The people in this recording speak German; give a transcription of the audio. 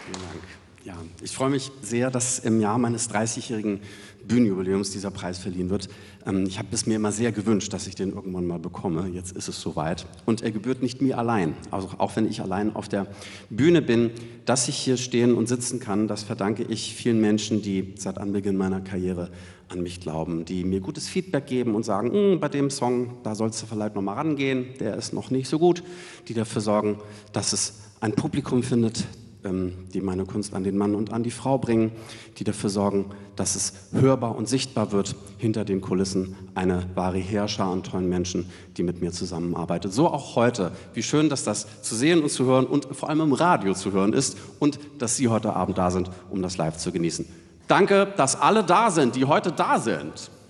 Vielen Dank. Ja, ich freue mich sehr, dass im Jahr meines 30-jährigen Bühnenjubiläums dieser Preis verliehen wird. Ich habe es mir immer sehr gewünscht, dass ich den irgendwann mal bekomme. Jetzt ist es soweit. Und er gebührt nicht mir allein. Also auch wenn ich allein auf der Bühne bin, dass ich hier stehen und sitzen kann, das verdanke ich vielen Menschen, die seit Anbeginn meiner Karriere an mich glauben, die mir gutes Feedback geben und sagen, bei dem Song, da sollst du vielleicht noch mal rangehen, der ist noch nicht so gut, die dafür sorgen, dass es ein Publikum findet, die meine Kunst an den Mann und an die Frau bringen, die dafür sorgen, dass es hörbar und sichtbar wird, hinter den Kulissen eine wahre Heerschar an tollen Menschen, die mit mir zusammenarbeitet. So auch heute. Wie schön, dass das zu sehen und zu hören und vor allem im Radio zu hören ist und dass Sie heute Abend da sind, um das live zu genießen. Danke, dass alle da sind, die heute da sind.